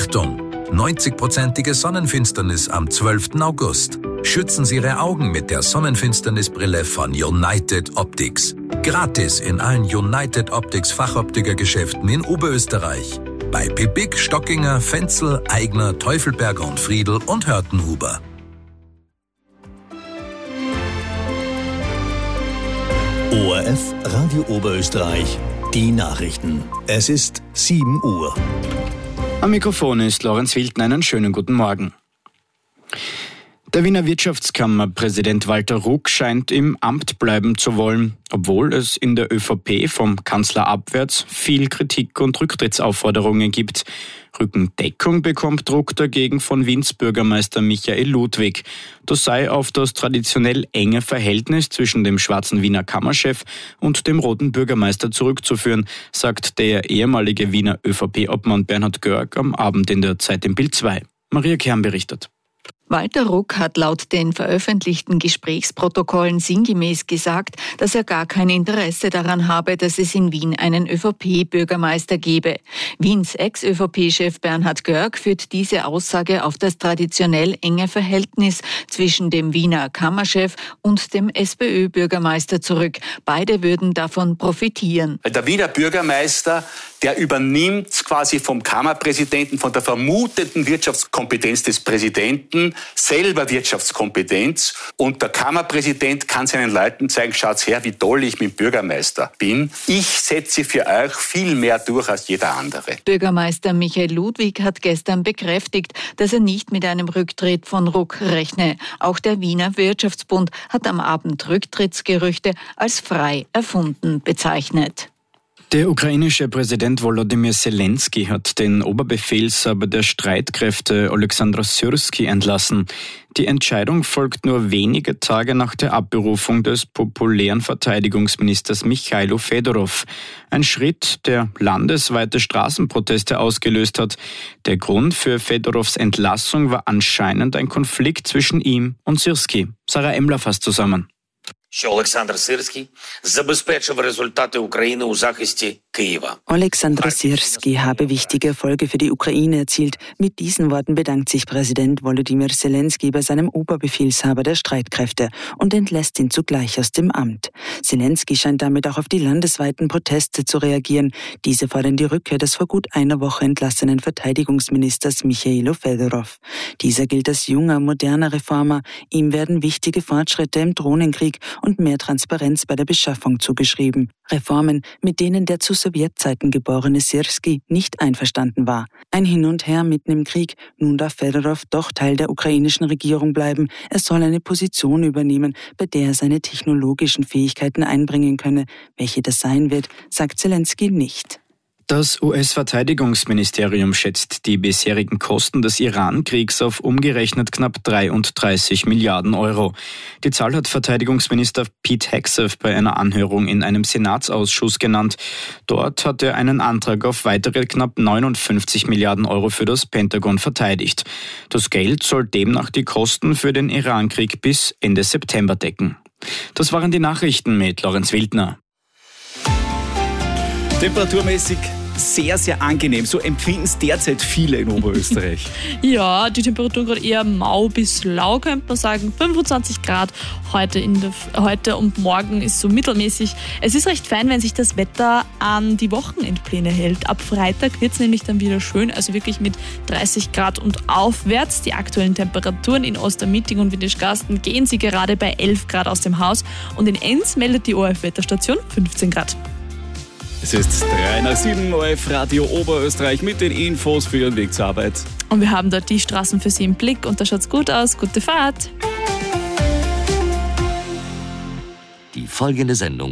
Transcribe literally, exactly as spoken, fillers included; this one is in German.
Achtung! neunzig-prozentige Sonnenfinsternis am zwölften August. Schützen Sie Ihre Augen mit der Sonnenfinsternisbrille von United Optics. Gratis in allen United Optics Fachoptikergeschäften in Oberösterreich. Bei Pippig, Stockinger, Fenzel, Aigner, Teufelberger und Friedl und Hörtenhuber. O R F Radio Oberösterreich. Die Nachrichten. Es ist sieben Uhr. Am Mikrofon ist Lorenz Wildner. Einen schönen guten Morgen. Der Wiener Wirtschaftskammerpräsident Walter Ruck scheint im Amt bleiben zu wollen, obwohl es in der ÖVP vom Kanzler abwärts viel Kritik und Rücktrittsaufforderungen gibt. Rückendeckung bekommt Ruck dagegen von Wiens Bürgermeister Michael Ludwig. Das sei auf das traditionell enge Verhältnis zwischen dem schwarzen Wiener Kammerchef und dem roten Bürgermeister zurückzuführen, sagt der ehemalige Wiener ÖVP-Obmann Bernhard Görg am Abend in der Zeit im Bild zwei. Maria Kern berichtet. Walter Ruck hat laut den veröffentlichten Gesprächsprotokollen sinngemäß gesagt, dass er gar kein Interesse daran habe, dass es in Wien einen ÖVP-Bürgermeister gebe. Wiens Ex-ÖVP-Chef Bernhard Görg führt diese Aussage auf das traditionell enge Verhältnis zwischen dem Wiener Kammerchef und dem SPÖ-Bürgermeister zurück. Beide würden davon profitieren. Der Wiener Bürgermeister, der übernimmt quasi vom Kammerpräsidenten, von der vermuteten Wirtschaftskompetenz des Präsidenten, selber Wirtschaftskompetenz, und der Kammerpräsident kann seinen Leuten zeigen, schaut her, wie toll ich mit dem Bürgermeister bin. Ich setze für euch viel mehr durch als jeder andere. Bürgermeister Michael Ludwig hat gestern bekräftigt, dass er nicht mit einem Rücktritt von Ruck rechne. Auch der Wiener Wirtschaftsbund hat am Abend Rücktrittsgerüchte als frei erfunden bezeichnet. Der ukrainische Präsident Volodymyr Zelensky hat den Oberbefehlshaber der Streitkräfte Oleksandr Syrski entlassen. Die Entscheidung folgt nur wenige Tage nach der Abberufung des populären Verteidigungsministers Michailo Fedorov. Ein Schritt, der landesweite Straßenproteste ausgelöst hat. Der Grund für Fedorovs Entlassung war anscheinend ein Konflikt zwischen ihm und Syrski. Sarah Emler fasst zusammen. Oleksandr Syrski забезпечив результати України у захисті Києва. Oleksandr Syrski habe wichtige Erfolge für die Ukraine erzielt. Mit diesen Worten bedankt sich Präsident Volodymyr Zelensky bei seinem Oberbefehlshaber der Streitkräfte und entlässt ihn zugleich aus dem Amt. Zelensky scheint damit auch auf die landesweiten Proteste zu reagieren. Diese fordern die Rückkehr des vor gut einer Woche entlassenen Verteidigungsministers Michailo Fedorov. Dieser gilt als junger, moderner Reformer. Ihm werden wichtige Fortschritte im Drohnenkrieg und mehr Transparenz bei der Beschaffung zugeschrieben. Reformen, mit denen der zu Sowjetzeiten geborene Syrski nicht einverstanden war. Ein Hin und Her mitten im Krieg. Nun darf Fedorov doch Teil der ukrainischen Regierung bleiben. Er soll eine Position übernehmen, bei der er seine technologischen Fähigkeiten einbringen könne. Welche das sein wird, sagt Zelensky nicht. Das U S-Verteidigungsministerium schätzt die bisherigen Kosten des Iran-Kriegs auf umgerechnet knapp dreiunddreißig Milliarden Euro. Die Zahl hat Verteidigungsminister Pete Hegseth bei einer Anhörung in einem Senatsausschuss genannt. Dort hat er einen Antrag auf weitere knapp neunundfünfzig Milliarden Euro für das Pentagon verteidigt. Das Geld soll demnach die Kosten für den Iran-Krieg bis Ende September decken. Das waren die Nachrichten mit Lorenz Wildner. Temperaturmäßig sehr, sehr angenehm. So empfinden es derzeit viele in Oberösterreich. Ja, die Temperatur gerade eher mau bis lau, könnte man sagen. fünfundzwanzig Grad heute, in der, heute und morgen ist so mittelmäßig. Es ist recht fein, wenn sich das Wetter an die Wochenendpläne hält. Ab Freitag wird es nämlich dann wieder schön, also wirklich mit dreißig Grad und aufwärts. Die aktuellen Temperaturen in Ostermitting und Windischgarsten gehen sie gerade bei elf Grad aus dem Haus. Und in Enns meldet die O R F-Wetterstation fünfzehn Grad. Es ist drei nach sieben, O R F Radio Oberösterreich mit den Infos für Ihren Weg zur Arbeit. Und wir haben dort die Straßen für Sie im Blick und da schaut's gut aus. Gute Fahrt! Die folgende Sendung